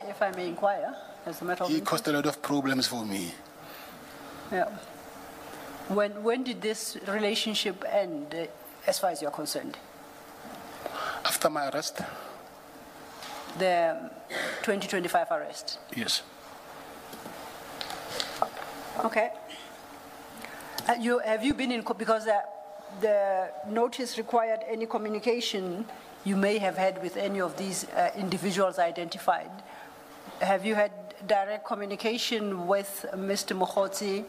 If I may inquire, as a matter of He interest. caused a lot of problems for me. Yeah. When did this relationship end, as far as you're concerned? After my arrest, The 2025 arrest? yes. Okay. Have you been in, because the notice required any communication you may have had with any of these individuals identified. Have you had direct communication with Mr. Mokgotsi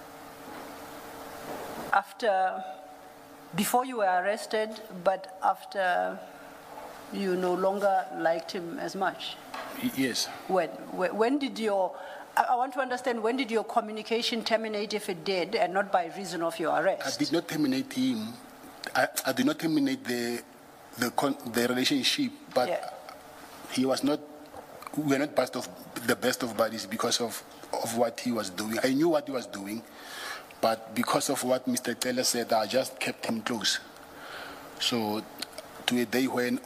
before you were arrested, but after you no longer liked him as much? Yes. When did I want to understand, when did your communication terminate, if it did, and not by reason of your arrest? I did not terminate him. I did not terminate the relationship, but Yeah. he was not. We were not the best of buddies because of what he was doing. I knew what he was doing, but because of what Mr. Taylor said, I just kept him close. So, to a day when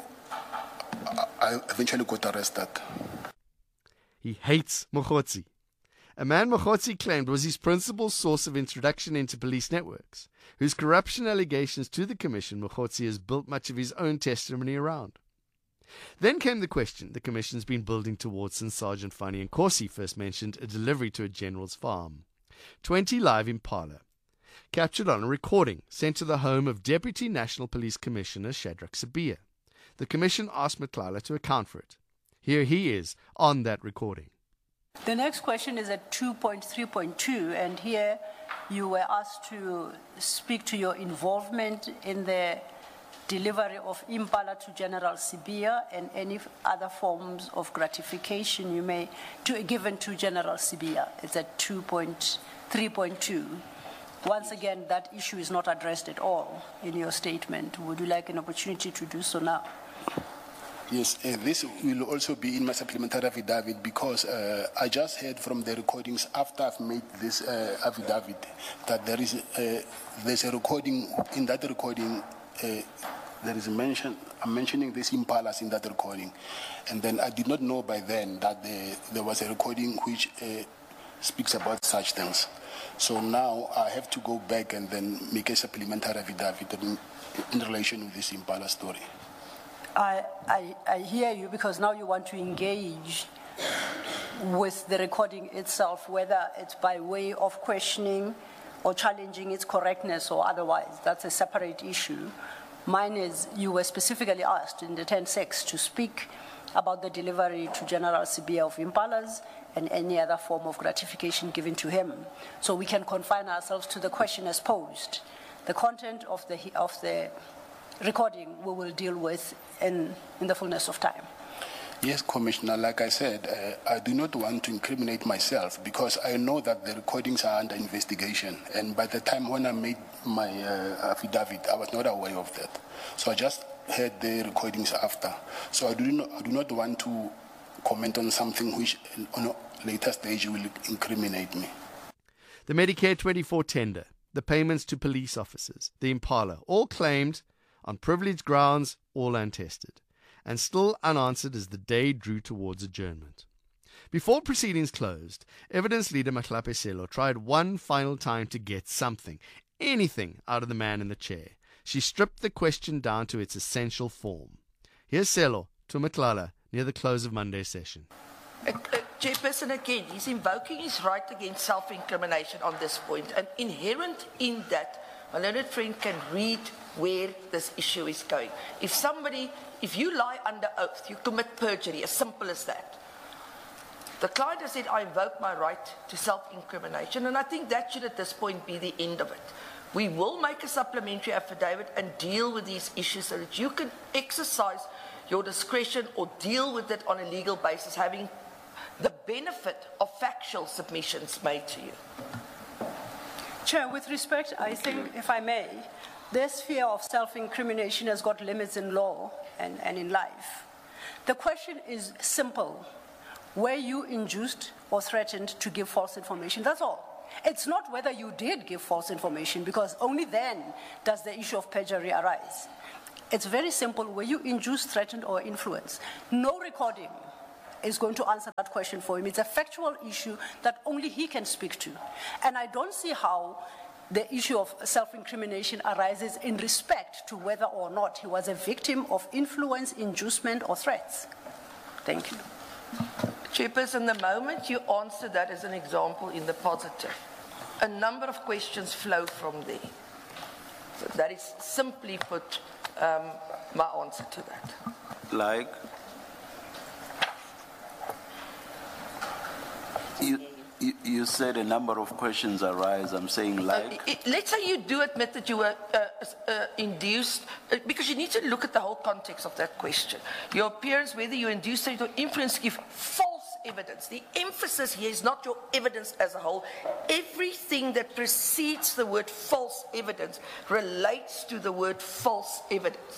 I eventually got arrested. He hates Mokgotsi. A man Mokgotsi claimed was his principal source of introduction into police networks, whose corruption allegations to the Commission Mokgotsi has built much of his own testimony around. Then came the question the Commission's been building towards since Sergeant Fani Nkosi first mentioned a delivery to a general's farm. 20 live Impala, captured on a recording sent to the home of Deputy National Police Commissioner Shadrack Sibiya. The Commission asked Matlala to account for it. Here he is on that recording. The next question is at 2.3.2, and here you were asked to speak to your involvement in the delivery of Impala to General Sibiya and any other forms of gratification you may given to General Sibiya. It's at 2.3.2. Once again, that issue is not addressed at all in your statement. Would you like an opportunity to do so now? Yes, this will also be in my supplementary affidavit because I just heard from the recordings after I've made this affidavit that there's a recording. In that recording, there is I'm mentioning this Impalas in that recording. And then I did not know by then that there was a recording which speaks about such things. So now I have to go back and then make a supplementary affidavit in relation with this Impala story. I hear you, because now you want to engage with the recording itself, whether it's by way of questioning or challenging its correctness or otherwise. That's a separate issue. Mine is, you were specifically asked in the 10-6 to speak about the delivery to General Sibiya of Impalas and any other form of gratification given to him. So we can confine ourselves to the question as posed. The content of the recording we will deal with in the fullness of time. Yes, Commissioner, like I said, I do not want to incriminate myself because I know that the recordings are under investigation. And by the time when I made my affidavit, I was not aware of that. So I just heard the recordings after. So I do not want to comment on something which on a later stage will incriminate me. The Medicare 24 tender, the payments to police officers, the Impala, all claimed on privileged grounds, all untested, and still unanswered as the day drew towards adjournment. Before proceedings closed, evidence leader Mahlape Selo tried one final time to get something, anything, out of the man in the chair. She stripped the question down to its essential form. Here's Selo to Matlala near the close of Monday's session. Chairperson, again, he's invoking his right against self-incrimination on this point, and inherent in that, my learned friend can read where this issue is going. If you lie under oath, you commit perjury, as simple as that. The client has said, I invoke my right to self-incrimination, and I think that should at this point be the end of it. We will make a supplementary affidavit and deal with these issues so that you can exercise your discretion or deal with it on a legal basis, having the benefit of factual submissions made to you. Chair, with respect, I think, if I may, this fear of self-incrimination has got limits in law and in life. The question is simple. Were you induced or threatened to give false information? That's all. It's not whether you did give false information, because only then does the issue of perjury arise. It's very simple. Were you induced, threatened, or influenced? No recording is going to answer that question for him. It's a factual issue that only he can speak to. And I don't see how the issue of self-incrimination arises in respect to whether or not he was a victim of influence, inducement, or threats. Thank you. Chairperson, the moment you answer that as an example in the positive, a number of questions flow from there. So that is simply put my answer to that. Like? You said a number of questions arise. I'm saying like. Let's say you do admit that you were induced, because you need to look at the whole context of that question. Your appearance, whether you induced it or influence, give false evidence. The emphasis here is not your evidence as a whole. Everything that precedes the word false evidence relates to the word false evidence.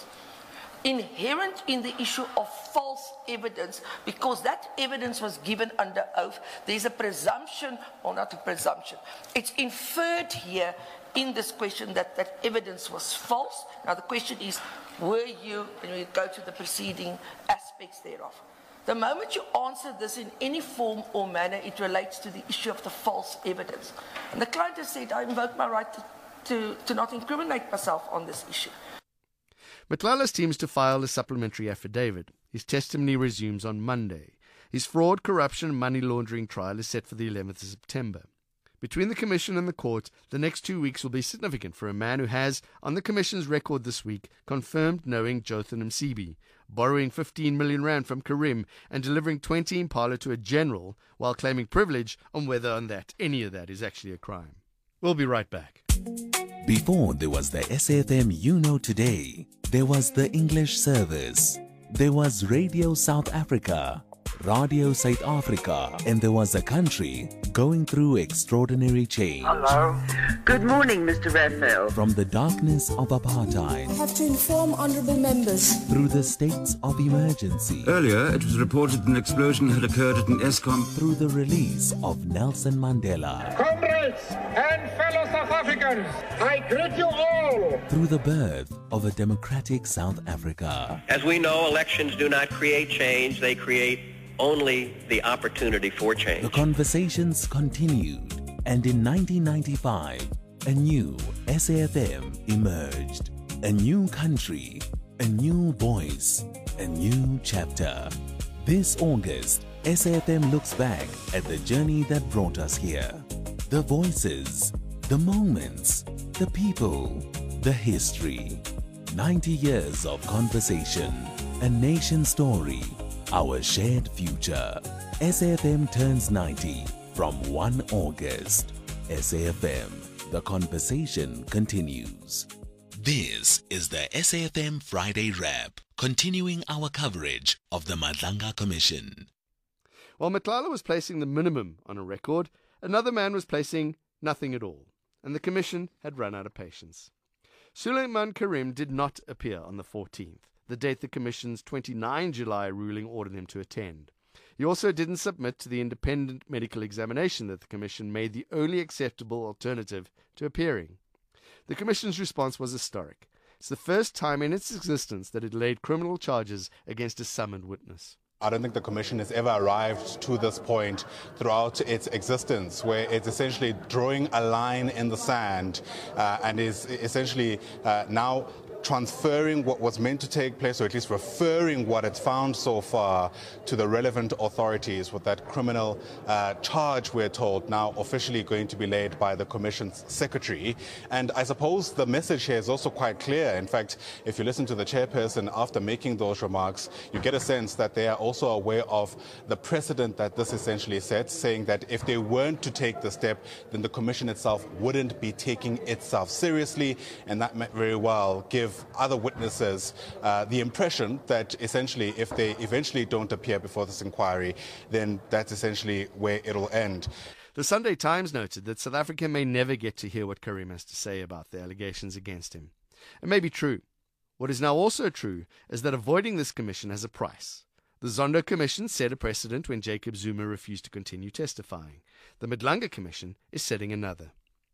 Inherent in the issue of false evidence, because that evidence was given under oath, there's a presumption, or not a presumption, it's inferred here in this question that that evidence was false. Now the question is, were you, and we go to the preceding aspects thereof. The moment you answer this in any form or manner, it relates to the issue of the false evidence. And the client has said, I invoke my right to not incriminate myself on this issue. Matlala's team is to file a supplementary affidavit. His testimony resumes on Monday. His fraud, corruption and money laundering trial is set for the 11th of September. Between the Commission and the court, the next 2 weeks will be significant for a man who has, on the Commission's record this week, confirmed knowing Jotham Msibi, borrowing 15 million rand from Karim and delivering 20 Impala to a general while claiming privilege on whether or not any of that is actually a crime. We'll be right back. Before there was the SAFM You Know Today, there was the English service, there was Radio South Africa, Radio South Africa, and there was a country going through extraordinary change. Hello. Good morning, Mr. Raphael. From the darkness of apartheid, I have to inform honourable members, through the states of emergency, Earlier, it was reported an explosion had occurred at an ESCOM, through the release of Nelson Mandela, Comrades and fellow South Africans, I greet you all. through the birth of a democratic South Africa. As we know, elections do not create change, they create only the opportunity for change. The conversations continued, and in 1995, a new SAFM emerged. A new country, a new voice, a new chapter. This August, SAFM looks back at the journey that brought us here. The voices, the moments, the people, the history. 90 years of conversation, a nation story, our shared future. SAFM turns 90 from 1 August. SAFM, the conversation continues. This is the SAFM Friday Wrap, continuing our coverage of the Madlanga Commission. While Matlala was placing the minimum on a record, another man was placing nothing at all, and the Commission had run out of patience. Suleiman Karim did not appear on the 14th, the date the Commission's 29 July ruling ordered him to attend. He also didn't submit to the independent medical examination that the Commission made the only acceptable alternative to appearing. The Commission's response was historic. It's the first time in its existence that it laid criminal charges against a summoned witness. I don't think the Commission has ever arrived to this point throughout its existence, where it's essentially drawing a line in the sand and is essentially now transferring what was meant to take place, or at least referring what it's found so far to the relevant authorities, with that criminal charge, we're told, now officially going to be laid by the Commission's secretary. And I suppose the message here is also quite clear. In fact, if you listen to the chairperson after making those remarks, you get a sense that they are also aware of the precedent that this essentially sets, saying that if they weren't to take the step, then the Commission itself wouldn't be taking itself seriously, and that might very well give other witnesses the impression that essentially if they eventually don't appear before this inquiry, then that's essentially where it'll end. The Sunday Times noted that South Africa may never get to hear what Karim has to say about the allegations against him. It may be true. What is now also true is that avoiding this commission has a price. The Zondo Commission set a precedent when Jacob Zuma refused to continue testifying. The Madlanga Commission is setting another.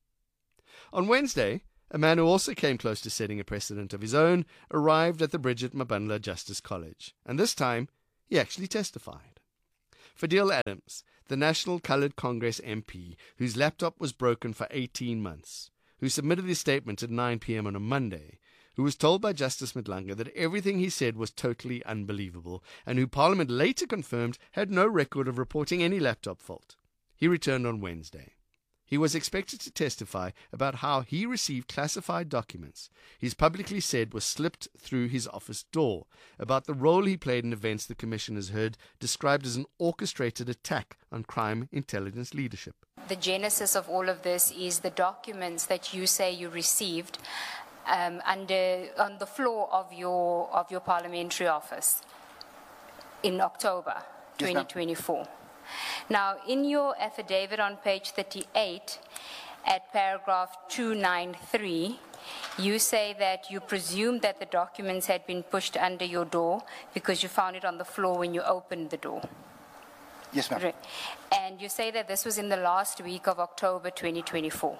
On Wednesday, a man who also came close to setting a precedent of his own arrived at the Bridget Mabandla Justice College, and this time he actually testified. Fadil Adams, the National Coloured Congress MP, whose laptop was broken for 18 months, who submitted his statement at 9 p.m. on a Monday, who was told by Justice Madlanga that everything he said was totally unbelievable, and who Parliament later confirmed had no record of reporting any laptop fault. He returned on Wednesday. He was expected to testify about how he received classified documents he's publicly said were slipped through his office door, about the role he played in events the Commission has heard described as an orchestrated attack on crime intelligence leadership. The genesis of all of this is the documents that you say you received on the floor of your parliamentary office in October 2024. Now, in your affidavit on page 38, at paragraph 293, you say that you presumed that the documents had been pushed under your door because you found it on the floor when you opened the door. Yes, ma'am. And you say that this was in the last week of October 2024.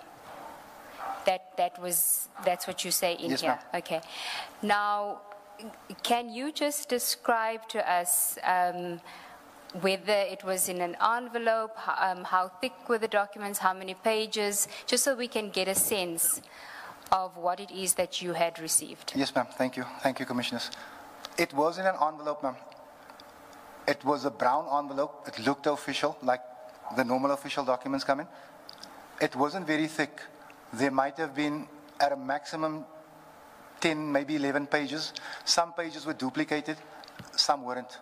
That's what you say in yes, here. Ma'am. Okay. Now, can you just describe to us whether it was in an envelope, how thick were the documents, how many pages, just so we can get a sense of what it is that you had received? Yes, ma'am. Thank you. Thank you, Commissioners. It was in an envelope, ma'am. It was a brown envelope. It looked official, like the normal official documents come in. It wasn't very thick. There might have been, at a maximum, 10, maybe 11 pages. Some pages were duplicated, some weren't.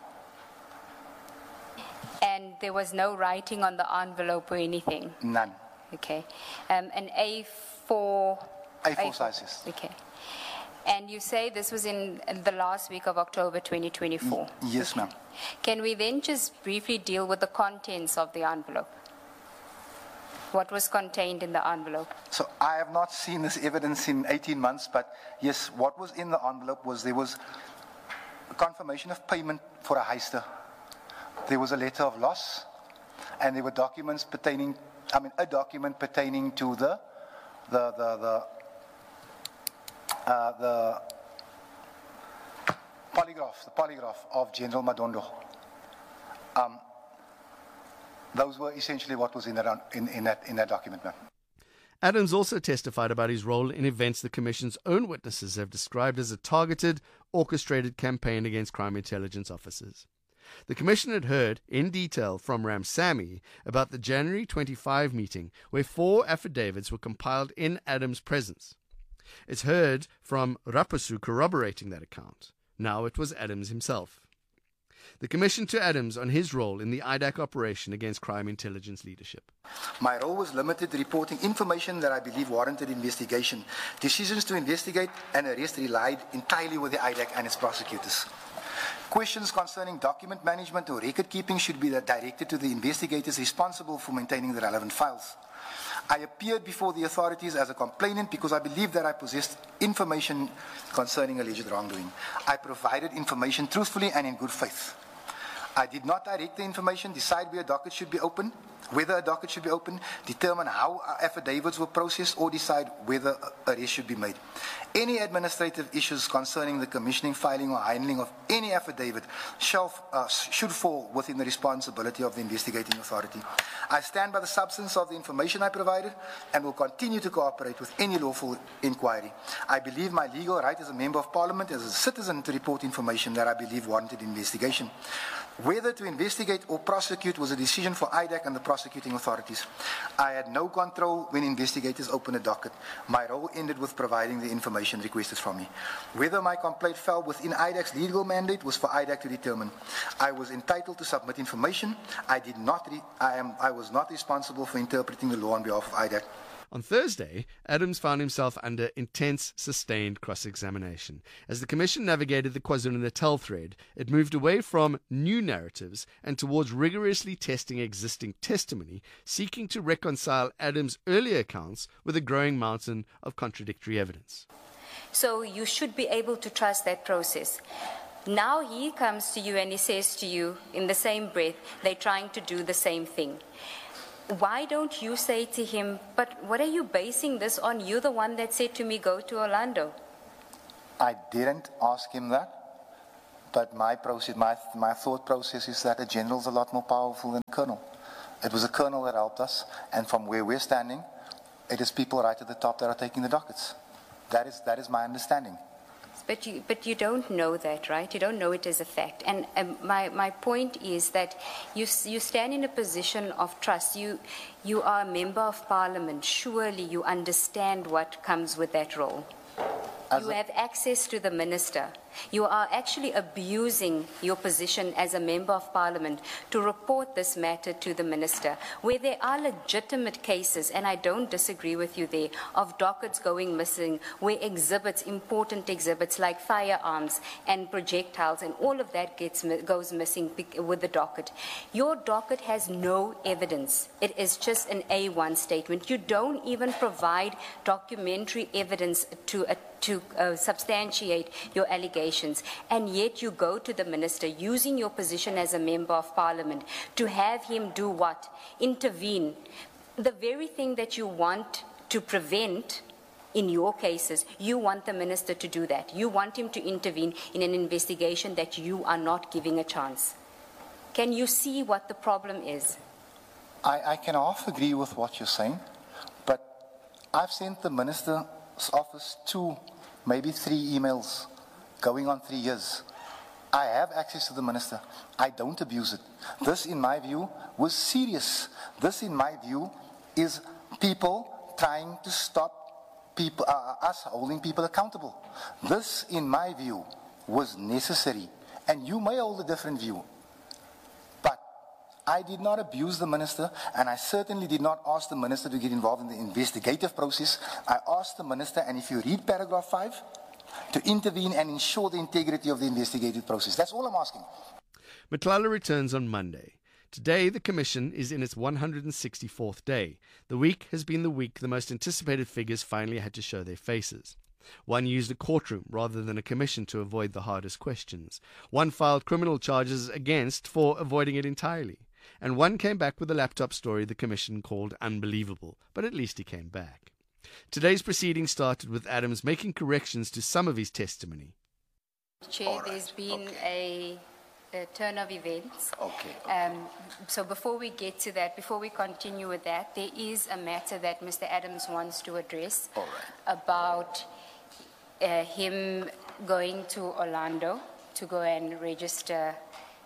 And there was no writing on the envelope or anything? None. Okay. An A4... A4 size, yes. Okay. And you say this was in the last week of October 2024? Yes, ma'am. Can we then just briefly deal with the contents of the envelope? What was contained in the envelope? So I have not seen this evidence in 18 months, but yes, what was in the envelope was there was a confirmation of payment for a heister. There was a letter of loss, and there were documents pertaining, a document pertaining to the polygraph of General Madondo. Those were essentially what was in that document, ma'am. Adams also testified about his role in events the Commission's own witnesses have described as a targeted, orchestrated campaign against crime intelligence officers. The Commission had heard, in detail, from Ramsamy about the January 25 meeting where 4 affidavits were compiled in Adams' presence. It's heard from Raposu corroborating that account. Now it was Adams himself. The Commission to Adams on his role in the IDAC operation against crime intelligence leadership. My role was limited to reporting information that I believe warranted investigation. Decisions to investigate and arrest relied entirely with the IDAC and its prosecutors. Questions concerning document management or record keeping should be directed to the investigators responsible for maintaining the relevant files. I appeared before the authorities as a complainant because I believed that I possessed information concerning alleged wrongdoing. I provided information truthfully and in good faith. I did not direct the information, decide whether a docket should be opened, determine how affidavits were processed, or decide whether arrest should be made. Any administrative issues concerning the commissioning, filing, or handling of any affidavit should fall within the responsibility of the investigating authority. I stand by the substance of the information I provided and will continue to cooperate with any lawful inquiry. I believe my legal right as a Member of Parliament, as a citizen, to report information that I believe warranted investigation. Whether to investigate or prosecute was a decision for IDAC and the prosecuting authorities. I had no control when investigators opened a docket. My role ended with providing the information requested from me. Whether my complaint fell within IDAC's legal mandate was for IDAC to determine. I was entitled to submit information. I was not responsible for interpreting the law on behalf of IDAC. On Thursday, Adams found himself under intense, sustained cross-examination. As the Commission navigated the KwaZulu-Natal thread, it moved away from new narratives and towards rigorously testing existing testimony, seeking to reconcile Adams' earlier accounts with a growing mountain of contradictory evidence. So you should be able to trust that process. Now he comes to you and he says to you, in the same breath, they're trying to do the same thing. Why don't you say to him, but what are you basing this on? You're the one that said to me, go to Orlando. I didn't ask him that. But my process, my thought process is that a general is a lot more powerful than a colonel. It was a colonel that helped us, and from where we're standing, it is people right at the top that are taking the dockets. That is my understanding. But you don't know that, right? You don't know it as a fact. And my point is that you stand in a position of trust. You are a member of parliament. Surely you understand what comes with that role. You have access to the minister. You are actually abusing your position as a member of parliament to report this matter to the minister, where there are legitimate cases, and I don't disagree with you there, of dockets going missing, where important exhibits like firearms and projectiles and all of that goes missing with the docket. Your docket has no evidence. It is just an A1 statement. You don't even provide documentary evidence to substantiate your allegations, and yet you go to the minister using your position as a member of parliament to have him do what? Intervene. The very thing that you want to prevent in your cases, you want the minister to do that. You want him to intervene in an investigation that you are not giving a chance. Can you see what the problem is? I can half agree with what you're saying, but I've sent the minister's office 2, maybe 3 emails going on 3 years. I have access to the minister. I don't abuse it. This, in my view, was serious. This, in my view, is people trying to stop people, us holding people accountable. This, in my view, was necessary. And you may hold a different view. But I did not abuse the minister, and I certainly did not ask the minister to get involved in the investigative process. I asked the minister, and if you read paragraph 5, to intervene and ensure the integrity of the investigative process. That's all I'm asking. Matlala returns on Monday. Today, the Commission is in its 164th day. The week has been the week the most anticipated figures finally had to show their faces. One used a courtroom rather than a commission to avoid the hardest questions. One filed criminal charges against for avoiding it entirely. And one came back with a laptop story the Commission called unbelievable, but at least he came back. Today's proceedings started with Adams making corrections to some of his testimony. Chair, there's been a turn of events. So before we get to that, before we continue with that, there is a matter that Mr. Adams wants to address about him going to Orlando to go and register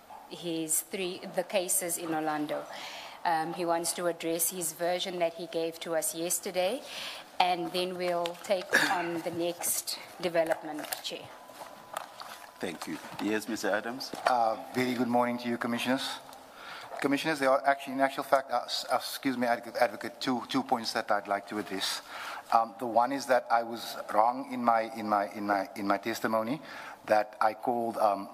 the cases in Orlando. He wants to address his version that he gave to us yesterday, and then we'll take on the next development, Chair. Thank you. Yes, Mr. Adams. Very good morning to you, Commissioners. Commissioners, there are actually, in actual fact, excuse me, Advocate, two points that I'd like to address. The one is that I was wrong in my testimony that I called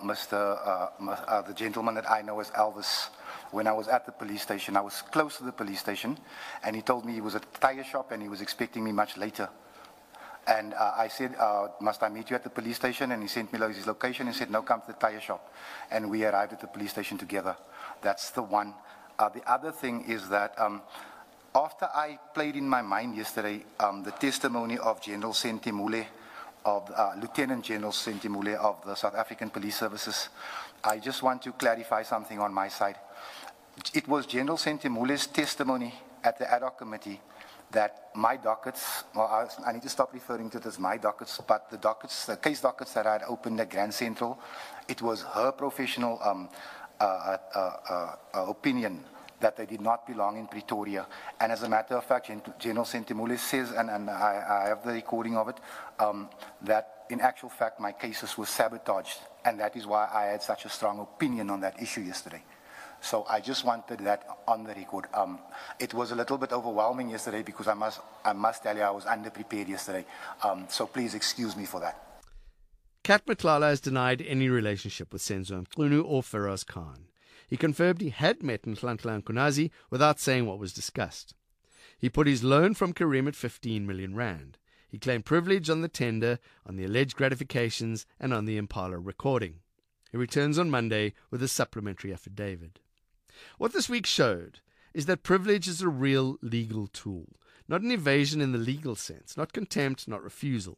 the gentleman that I know as Elvis. When I was at the police station, I was close to the police station, and he told me he was at the tire shop and he was expecting me much later. And I said, must I meet you at the police station? And he sent me his location and said, no, come to the tire shop. And we arrived at the police station together. That's the one. The other thing is that after I played in my mind yesterday the testimony of General Sentimule, of Lieutenant General Sentimule of the South African Police Services, I just want to clarify something on my side. It was General Sentimule's testimony at the ad hoc committee that my dockets, well, I need to stop referring to it as my dockets, but the dockets, the case dockets that I had opened at Grand Central, it was her professional opinion that they did not belong in Pretoria. And as a matter of fact, General Sentimule says, and I have the recording of it, that in actual fact my cases were sabotaged, and that is why I had such a strong opinion on that issue yesterday. So I just wanted that on the record. It was a little bit overwhelming yesterday because I must tell you I was underprepared yesterday. So please excuse me for that. Kat Matlala has denied any relationship with Senzo Mchunu or Feroz Khan. He confirmed he had met Nhlanhla Nkonazi without saying what was discussed. He put his loan from Kareem at 15 million rand. He claimed privilege on the tender, on the alleged gratifications, and on the Impala recording. He returns on Monday with a supplementary affidavit. What this week showed is that privilege is a real legal tool, not an evasion in the legal sense, not contempt, not refusal.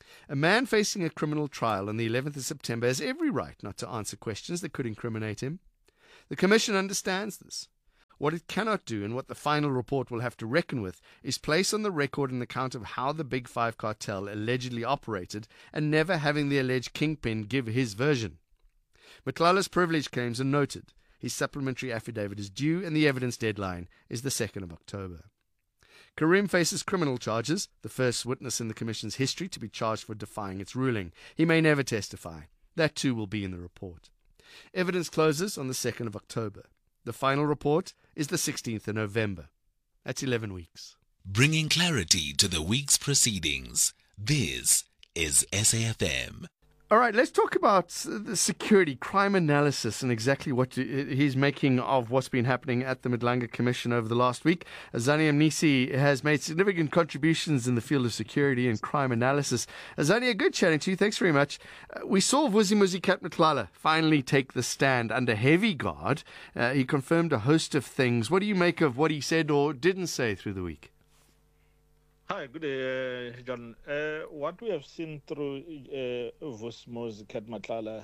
A man facing a criminal trial on the 11th of September has every right not to answer questions that could incriminate him. The Commission understands this. What it cannot do, and what the final report will have to reckon with, is place on the record an account of how the Big Five cartel allegedly operated and never having the alleged kingpin give his version. Matlala's privilege claims are noted. His supplementary affidavit is due and the evidence deadline is the 2nd of October. Karim faces criminal charges, the first witness in the Commission's history to be charged for defying its ruling. He may never testify. That too will be in the report. Evidence closes on the 2nd of October. The final report is the 16th of November. That's 11 weeks. Bringing clarity to the week's proceedings. This is SAFM. All right, let's talk about the security, crime analysis, and exactly what he's making of what's been happening at the Madlanga Commission over the last week. Zania Mnisi has made significant contributions in the field of security and crime analysis. Zania, good chatting to you. Thanks very much. We saw Vusimuzi Kat Matlala finally take the stand under heavy guard. He confirmed a host of things. What do you make of what he said or didn't say through the week? Hi, good day, John. What we have seen through Vusimuzi Kat Matlala,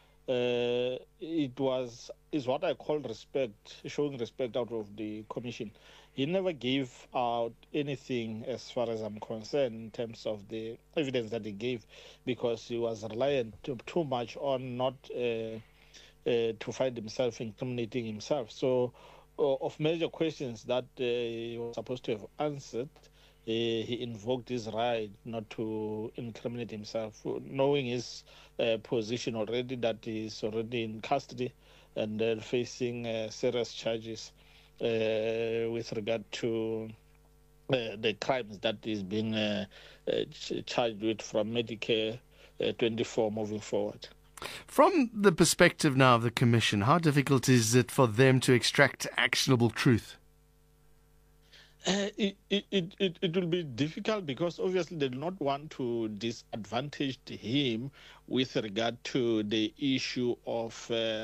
is what I call respect, showing respect out of the commission. He never gave out anything as far as I'm concerned in terms of the evidence that he gave, because he was reliant too much on not to find himself incriminating himself. So, of major questions that he was supposed to have answered, he invoked his right not to incriminate himself, knowing his position already, that he's already in custody and facing serious charges with regard to the crimes that is being charged with from Medicare 24 moving forward. From the perspective now of the Commission, how difficult is it for them to extract actionable truth? It will be difficult because obviously they do not want to disadvantage him with regard to the issue of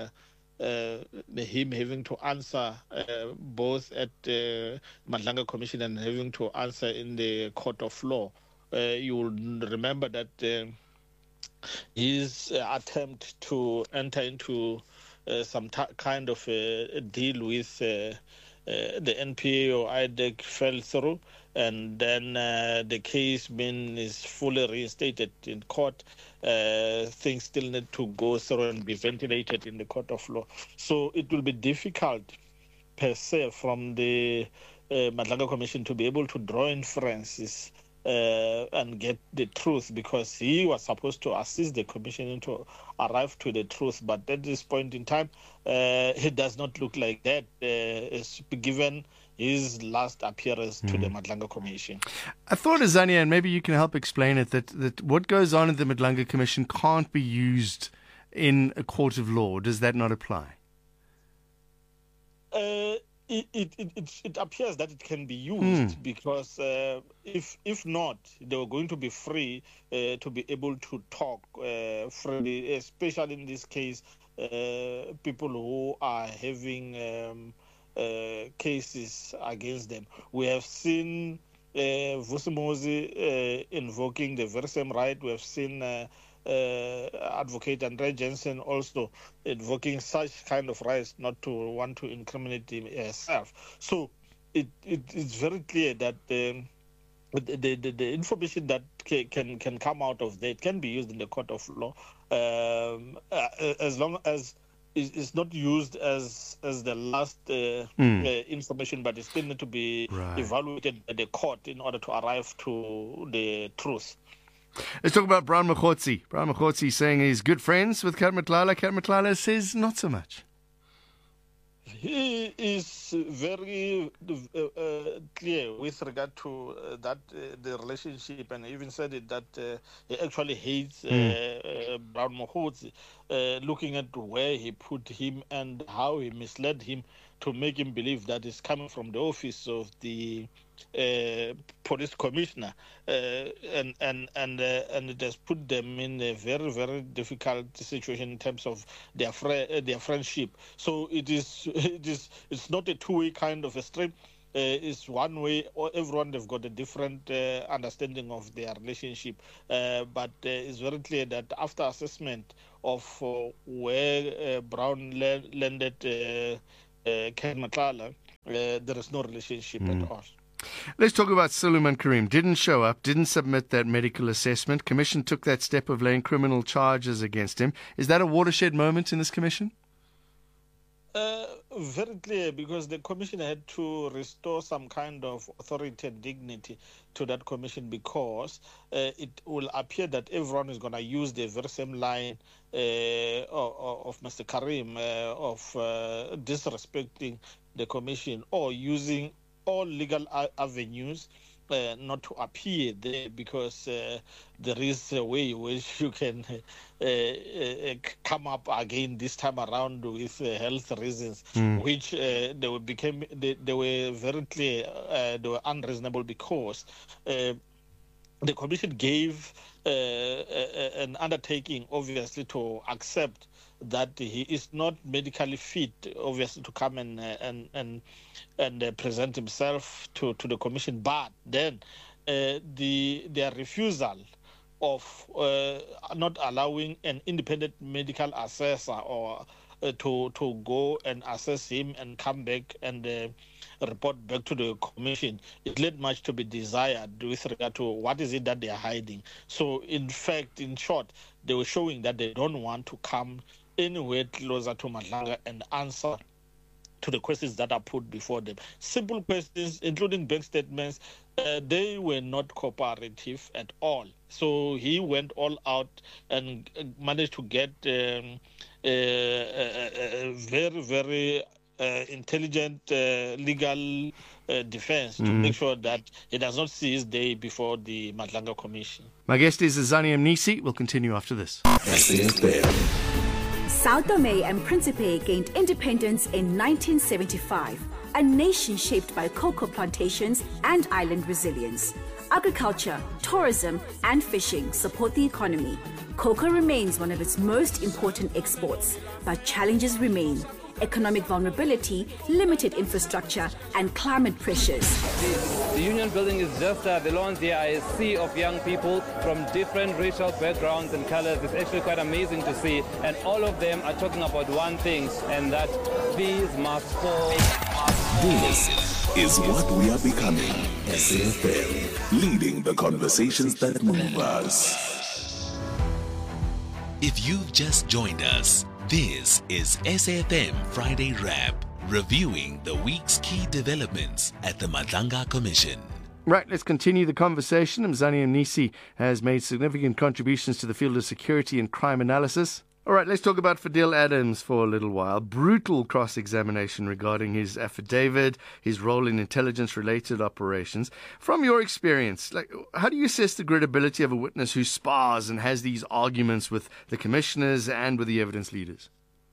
him having to answer both at the Madlanga Commission and having to answer in the court of law. You will remember that his attempt to enter into some kind of a deal with the NPA or IDEC fell through, and then the case is fully reinstated in court. Things still need to go through and be ventilated in the court of law. So it will be difficult, per se, from the Madlanga Commission to be able to draw inferences and get the truth, because he was supposed to assist the Commission to arrive to the truth. But at this point in time, it does not look like that, given his last appearance to the Madlanga Commission. I thought, Azania, and maybe you can help explain it, that what goes on in the Madlanga Commission can't be used in a court of law. Does that not apply? It appears that it can be used because if not, they were going to be free to be able to talk freely, especially in this case, people who are having cases against them. We have seen Vusimuzi invoking the very same right. We have seen Advocate Andre Jensen also invoking such kind of rights not to want to incriminate himself. So it's very clear that the information that can come out of that can be used in the court of law, as long as it's not used as the last information, but it still need to be evaluated by the court in order to arrive to the truth. Let's talk about Brown Mokgotsi. Brown Mokgotsi saying he's good friends with Kat Matlala. Kat Matlala says not so much. He is very clear with regard to that the relationship, and even said it that he actually hates Brown Mokgotsi, looking at where he put him and how he misled him to make him believe that it's coming from the office of the police commissioner, and it has put them in a very, very difficult situation in terms of their friendship. So it's not a two-way kind of a stream. is one way, or everyone have got a different understanding of their relationship. But it's very clear that after assessment of where Brown landed Ken Matlala, there is no relationship at all. Let's talk about Suleiman Karim. Didn't show up, didn't submit that medical assessment. Commission took that step of laying criminal charges against him. Is that a watershed moment in this commission? Very clear, because the commission had to restore some kind of authority and dignity to that commission, because it will appear that everyone is going to use the very same line of Mr. Karim of disrespecting the commission or using all legal avenues not to appear there, because there is a way which you can come up again this time around with health reasons, which they were very clear, they were unreasonable, because the commission gave an undertaking, obviously, to accept that he is not medically fit, obviously, to come and present himself to the commission. But then their refusal of not allowing an independent medical assessor or to go and assess him and come back and report back to the commission, it led much to be desired with regard to what is it that they are hiding. So, in fact, in short, they were showing that they don't want to come anywhere closer to Madlanga and answer to the questions that are put before them. Simple questions, including bank statements, they were not cooperative at all. So he went all out and managed to get a very, very intelligent legal defense to make sure that he does not see his day before the Madlanga Commission. My guest is Azania Mnisi. We'll continue after this. Sao Tome and Principe gained independence in 1975, a nation shaped by cocoa plantations and island resilience. Agriculture, tourism, and fishing support the economy. Cocoa remains one of its most important exports, but challenges remain. Economic vulnerability, limited infrastructure, and climate pressures. The union building is just the lawns. There are a sea of young people from different racial backgrounds and colors. It's actually quite amazing to see. And all of them are talking about one thing, and that these must fall. This is what we are becoming. SAFM, leading the conversations that move us. If you've just joined us, this is SAFM Friday Wrap, reviewing the week's key developments at the Madlanga Commission. Right, let's continue the conversation. Mzania Mnisi has made significant contributions to the field of security and crime analysis. All right, let's talk about Fadil Adams for a little while. Brutal cross-examination regarding his affidavit, his role in intelligence-related operations. From your experience, how do you assess the credibility of a witness who spars and has these arguments with the commissioners and with the evidence leaders?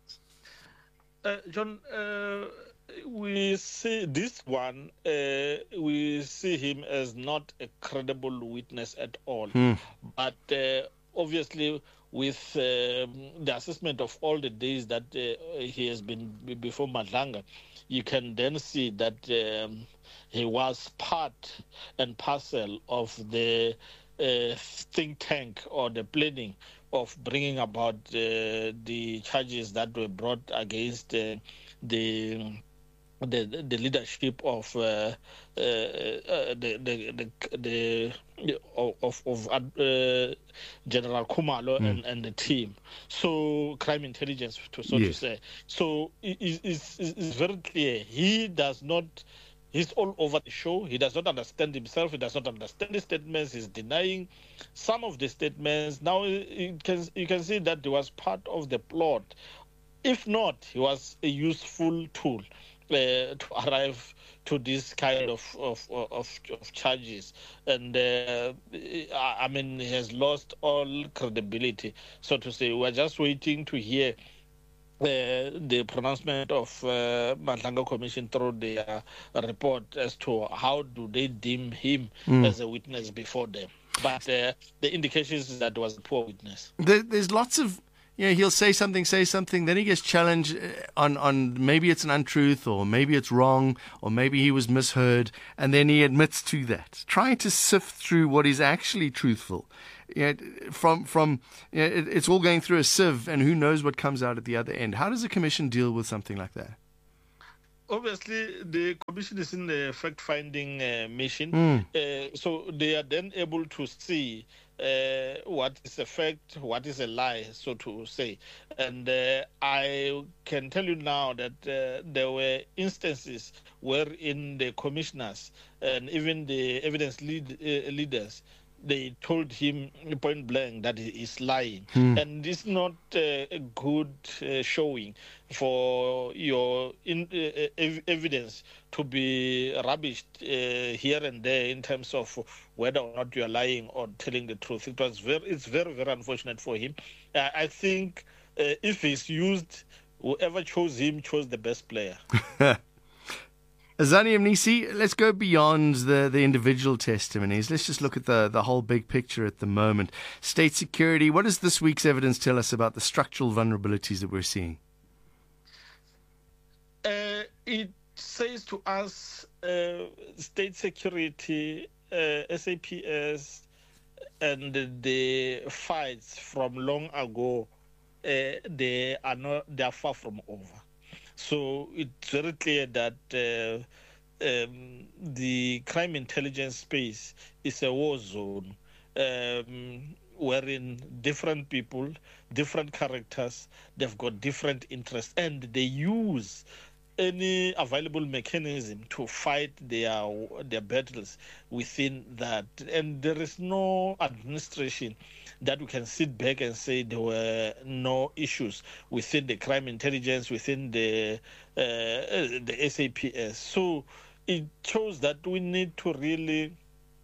John, we see this one, we see him as not a credible witness at all. But obviously, with the assessment of all the days that he has been before Madlanga, you can then see that he was part and parcel of the think tank or the planning of bringing about the charges that were brought against the leadership of General Kumalo and the team. So crime intelligence, to say. So it's very clear. He does not. He's all over the show. He does not understand himself. He does not understand the statements. He's denying some of the statements. Now you can see that he was part of the plot. If not, he was a useful tool to arrive to this kind of charges, and I mean, he has lost all credibility, so to say. We're just waiting to hear the pronouncement of Madlanga Commission through their report as to how do they deem him as a witness before them. But the indications is that was a poor witness. There's lots of he'll say something, then he gets challenged on maybe it's an untruth, or maybe it's wrong, or maybe he was misheard, and then he admits to that. Trying to sift through what is actually truthful. It's all going through a sieve, and who knows what comes out at the other end. How does the Commission deal with something like that? Obviously, the Commission is in the fact-finding mission, so they are then able to see what is a fact, what is a lie, so to say. And I can tell you now that there were instances wherein the commissioners and even the evidence leaders, they told him point blank that he is lying. And it's not a good showing for your evidence to be rubbished here and there in terms of whether or not you are lying or telling the truth. It's very, very unfortunate for him. I think if he's used, whoever chose him chose the best player. Azani Mnisi, let's go beyond the individual testimonies. Let's just look at the whole big picture at the moment. State security, what does this week's evidence tell us about the structural vulnerabilities that we're seeing? It says to us state security, SAPS, and the fights from long ago, they are far from over. So it's very clear that the crime intelligence space is a war zone wherein different people, different characters, they've got different interests, and they use any available mechanism to fight their battles within that. And there is no administration that we can sit back and say there were no issues within the crime intelligence, within the SAPS. So it shows that we need to really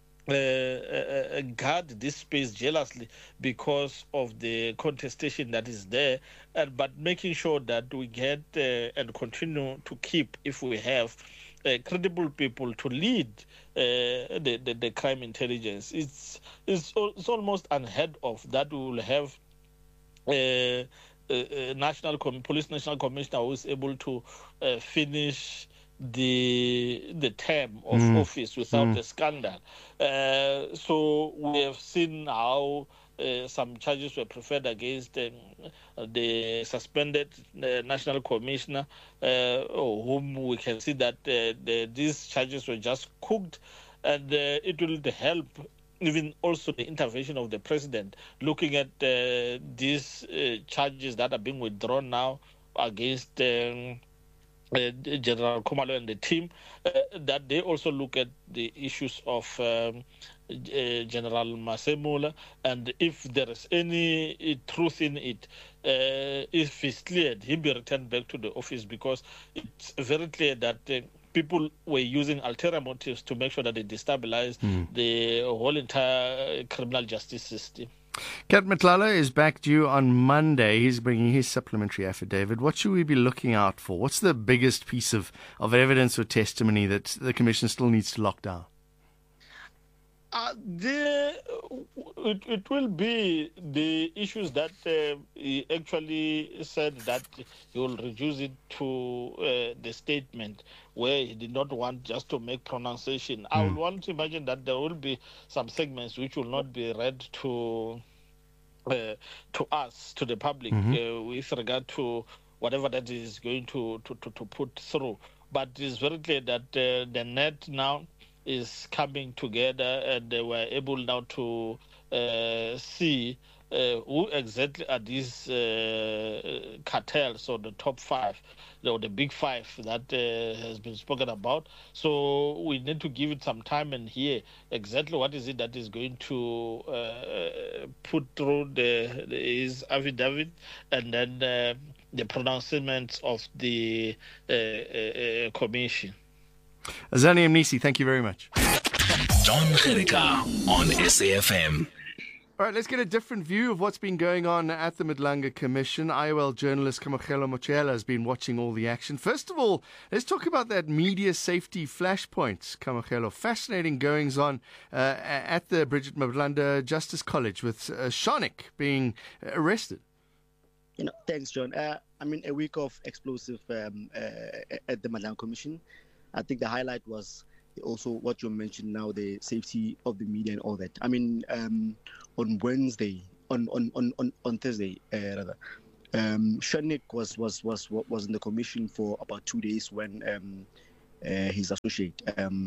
guard this space jealously because of the contestation that is there, but making sure that we get and continue to keep, if we have credible people to lead the crime intelligence. It's almost unheard of that we will have a police national commissioner who is able to finish the term of office without a scandal. So we have seen how some charges were preferred against the suspended national commissioner, whom we can see that these charges were just cooked, and it will help even also the intervention of the president, looking at these charges that are being withdrawn now against General Khumalo and the team, that they also look at the issues of General Masemula, and if there is any truth in it, if he's cleared, he'll be returned back to the office, because it's very clear that people were using ulterior motives to make sure that they destabilize the whole entire criminal justice system. Kat Matlala is back due on Monday. He's bringing his supplementary affidavit. What should we be looking out for? What's the biggest piece of evidence or testimony that the Commission still needs to lock down? It will be the issues that he actually said that he will reduce it to the statement where he did not want just to make pronunciation. I would want to imagine that there will be some segments which will not be read to us, to the public, with regard to whatever that is going to put through. But it's very clear that the net now is coming together, and they were able now to see who exactly are these cartels, or the top five, or the big five that has been spoken about. So we need to give it some time and hear exactly what is it that is going to put through his affidavit, and then the pronouncements of the commission. Azani Mnisi, thank you very much. John Gerika on SAFM. All right, let's get a different view of what's been going on at the Madlanga Commission. IOL journalist Kamokhelo Mochela has been watching all the action. First of all, let's talk about that media safety flashpoint, Kamokhelo. Fascinating goings on at the Bridget Mabulanda Justice College with Shonik being arrested. Thanks, John. A week of explosive at the Madlang Commission. I think the highlight was also what you mentioned now, the safety of the media and all that. On Thursday, Shanik was in the commission for about 2 days when his associate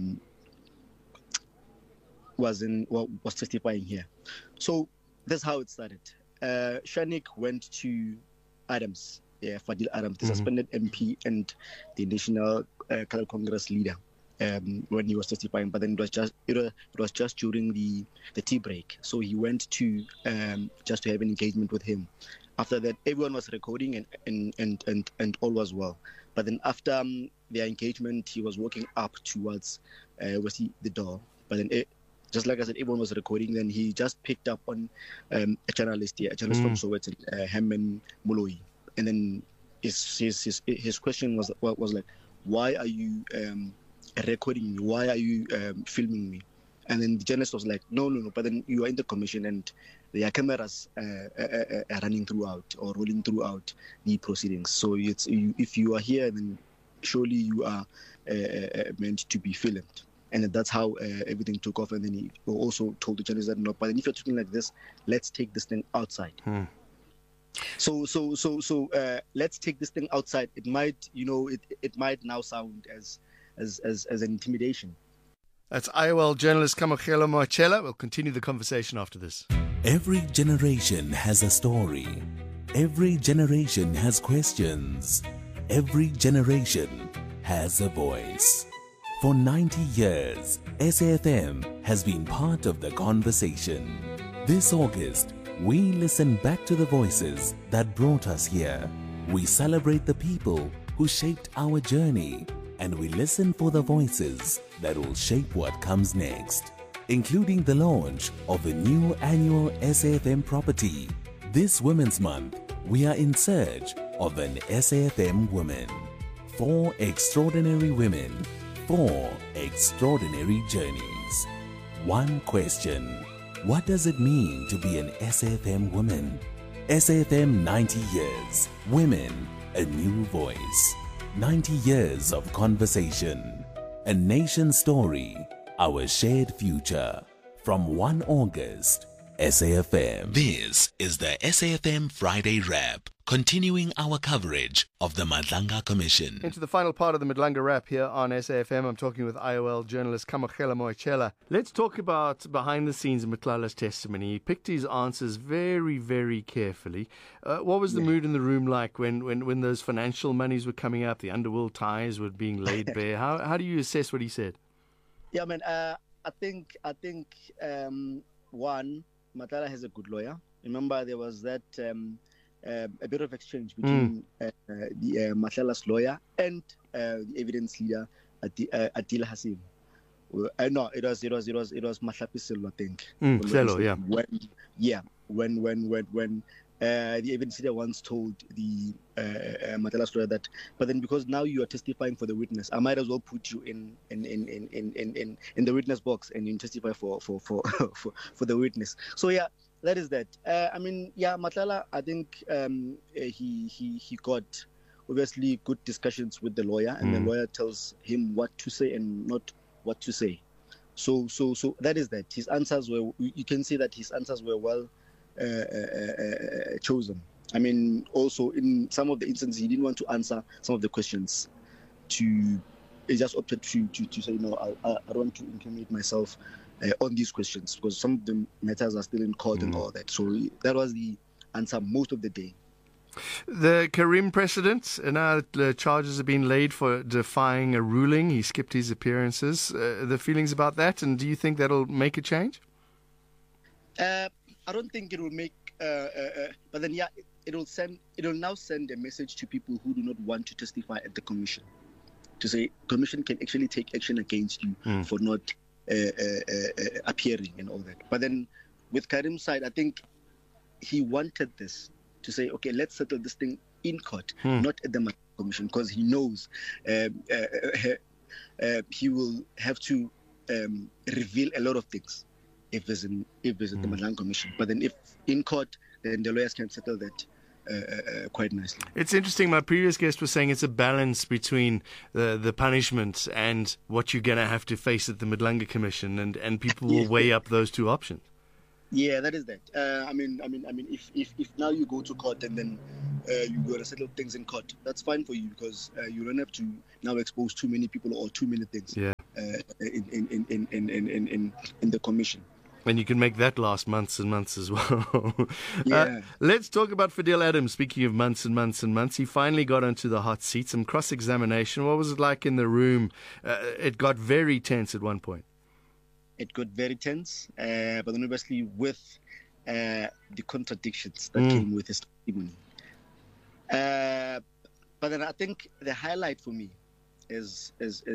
was testifying here. So that's how it started. Shanik went to Adams, Fadil Adams, the suspended MP and the National Color Congress leader, when he was testifying. But then it was just during the tea break. So he went to just to have an engagement with him. After that, everyone was recording and all was well. But then after their engagement, he was walking up towards the door. But then just like I said, everyone was recording. Then he just picked up on a journalist from Sowetan, Herman Moloi. And then his question was like, why are you recording me? Why are you filming me? And then the journalist was like, no. But then you are in the commission and there are cameras running throughout or rolling throughout the proceedings. So if you are here, then surely you are meant to be filmed. And that's how everything took off. And then he also told the journalist that, no, but then if you're talking like this, let's take this thing outside. So let's take this thing outside. It might, it might now sound as an intimidation. That's IOL journalist Kamokhelo Moachela. We'll continue the conversation after this. Every generation has a story. Every generation has questions. Every generation has a voice. For 90 years, SAFM has been part of the conversation. This August, we listen back to the voices that brought us here. We celebrate the people who shaped our journey, and we listen for the voices that will shape what comes next, including the launch of a new annual SAFM property. This Women's Month, we are in search of an SAFM woman. 4 extraordinary women, 4 extraordinary journeys. One question: what does it mean to be an SAFM woman? SAFM 90 years. Women, a new voice. 90 years of conversation. A nation story. Our shared future. From 1 August, SAFM. This is the SAFM Friday Wrap, continuing our coverage of the Madlanga Commission. Into the final part of the Madlanga Wrap here on SAFM. I'm talking with IOL journalist Kamokhelo Moachela. Let's talk about behind the scenes of Matlala's testimony. He picked his answers very, very carefully. What was the mood in the room like when those financial monies were coming up, the underworld ties were being laid bare? How do you assess what he said? Yeah, man. I think one, Matlala has a good lawyer. Remember, there was that a bit of exchange between the Matlala's lawyer and the evidence leader, Adil Hasim. No, it was Mahlapi Sello, I think. Sello, yeah. When the evidence leader once told the Matlala's lawyer that, but then because now you are testifying for the witness, I might as well put you in the witness box and you testify for the witness. So yeah, that is that. Matlala, I think he got obviously good discussions with the lawyer, and the lawyer tells him what to say and not what to say. So that is that. His answers were, you can see that his answers were well chosen. Also in some of the instances, he didn't want to answer some of the questions. He just opted to say, no, I don't want to incriminate myself on these questions because some of the matters are still in court and all that. So that was the answer most of the day. The Karim precedent, and now the charges have been laid for defying a ruling. He skipped his appearances. The feelings about that, and do you think that'll make a change? I don't think it will make, but then it will now send a message to people who do not want to testify at the commission, to say commission can actually take action against you for not appearing and all that. But then with Karim's side, I think he wanted this to say, okay, let's settle this thing in court, not at the commission, because he knows he will have to reveal a lot of things if it's at the Madlang Commission. But then if in court, then the lawyers can settle that quite nicely. It's interesting. My previous guest was saying it's a balance between the punishment and what you're going to have to face at the Madlanga Commission, and people will weigh up those two options. Yeah, that is that. I mean, if now you go to court and then you got to settle things in court, that's fine for you because you don't have to now expose too many people or too many things. Yeah. In the commission. And you can make that last months and months as well. Yeah. Let's talk about Fidel Adams. Speaking of months and months and months, he finally got onto the hot seat. Some cross-examination. What was it like in the room? It got very tense at one point. It got very tense, but then obviously with the contradictions that came with his testimony. But then I think the highlight for me is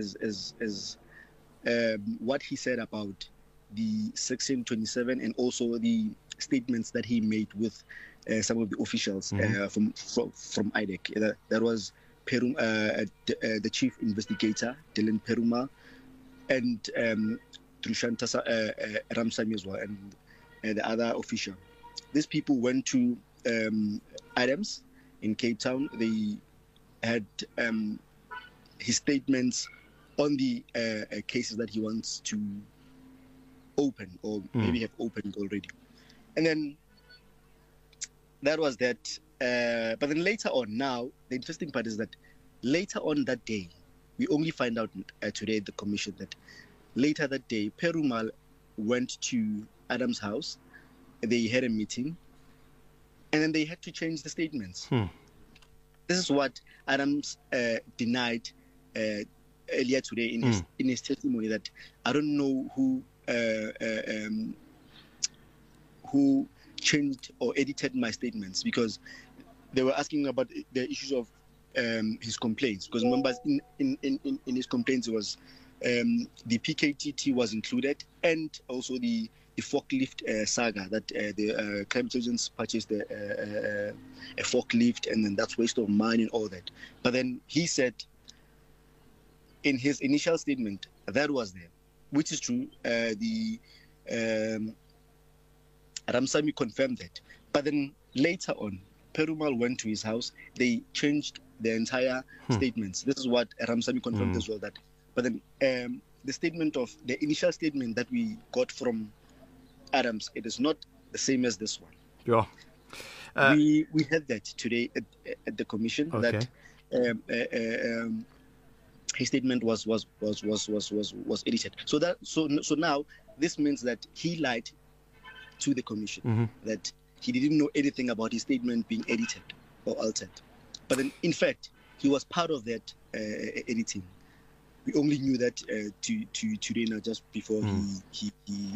what he said about the Section 27 and also the statements that he made with some of the officials from IDEC. That was the chief investigator, Dylan Peruma, and Trushanta Ramsamy as well, and the other official. These people went to Adams in Cape Town. They had his statements on the cases that he wants to open or maybe have opened already. And then that was that. But then later on, now, the interesting part is that later on that day, we only find out today at the commission that later that day, Perumal went to Adams' house. They had a meeting, and then they had to change the statements. This is what Adams denied earlier today in his testimony, that I don't know who changed or edited my statements, because they were asking about the issues of his complaints. Because remember, in his complaints, it was the PKTT was included, and also the forklift saga, that the crime intelligence purchased a forklift, and then that's waste of money and all that. But then he said in his initial statement that was there, which is true. The Ramsamy confirmed that. But then later on, Perumal went to his house. They changed the entire statements. This is what Ramsamy confirmed as well. But then the initial statement that we got from Adams, it is not the same as this one. Yeah. We had that today at the commission, okay, that his statement was edited. So now this means that he lied to the commission, that he didn't know anything about his statement being edited or altered. But then, in fact, he was part of that editing. We only knew that today now, just before he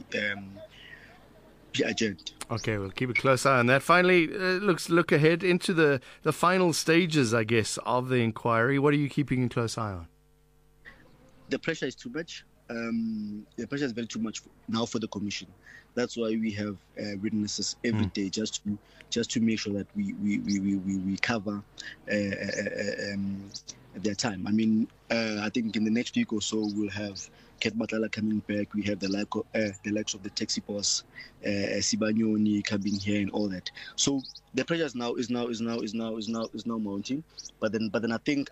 adjourned. Okay, we'll keep a close eye on that. Finally, look ahead into the final stages, I guess, of the inquiry. What are you keeping a close eye on? The pressure is too much. The pressure is very too much now for the commission. That's why we have witnesses every day, just to make sure that we cover their time. I mean, I think in the next week or so we'll have Ket Matala coming back. We have the likes of the taxi boss, Sibanyoni coming here and all that. So the pressure is now mounting. But then I think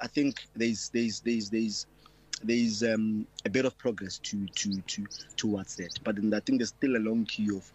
there's a bit of progress towards that. But then I think there's still a long queue of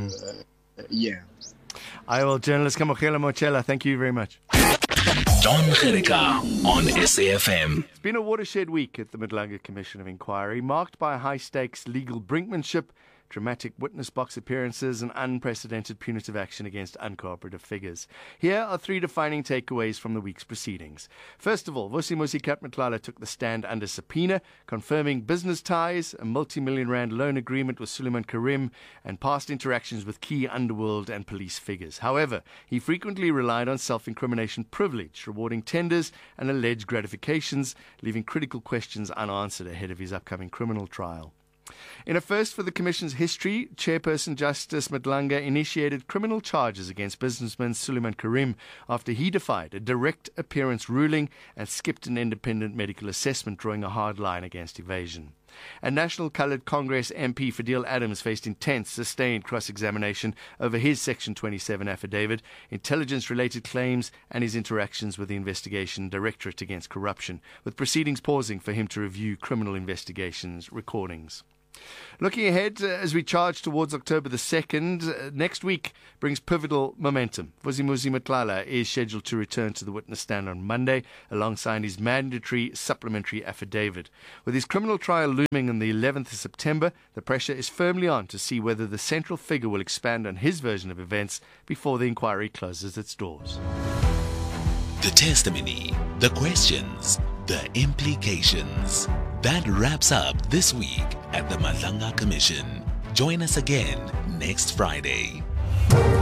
I will. Journalist Kamogela Mochela, thank you very much. Don Gericka on SAFM. It's been a watershed week at the Madlanga Commission of Inquiry, marked by high-stakes legal brinkmanship, dramatic witness box appearances, and unprecedented punitive action against uncooperative figures. Here are three defining takeaways from the week's proceedings. First of all, Vusimuzi Katmatlala took the stand under subpoena, confirming business ties, a multi-million rand loan agreement with Suleiman Karim, and past interactions with key underworld and police figures. However, he frequently relied on self-incrimination privilege, rewarding tenders and alleged gratifications, leaving critical questions unanswered ahead of his upcoming criminal trial. In a first for the Commission's history, Chairperson Justice Madlanga initiated criminal charges against businessman Suleiman Karim after he defied a direct appearance ruling and skipped an independent medical assessment, drawing a hard line against evasion. And National Coloured Congress MP Fadil Adams faced intense, sustained cross-examination over his Section 27 affidavit, intelligence-related claims and his interactions with the Investigation Directorate Against Corruption, with proceedings pausing for him to review criminal investigations recordings. Looking ahead, as we charge towards October the 2nd, next week brings pivotal momentum. Vusimuzi Matlala is scheduled to return to the witness stand on Monday alongside his mandatory supplementary affidavit. With his criminal trial looming on the 11th of September, the pressure is firmly on to see whether the central figure will expand on his version of events before the inquiry closes its doors. The testimony, the questions, the implications. That wraps up this week at the Madlanga Commission. Join us again next Friday.